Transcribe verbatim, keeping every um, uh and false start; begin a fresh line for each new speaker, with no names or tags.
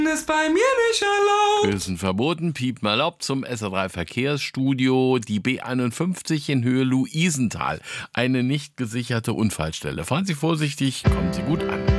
ist bei mir nicht erlaubt.
Grüßen verboten, Piepen erlaubt zum S R drei Verkehrsstudio. Die B einundfünfzig in Höhe Luisenthal. Eine nicht gesicherte Unfallstelle. Fahren Sie vorsichtig, kommen Sie gut an.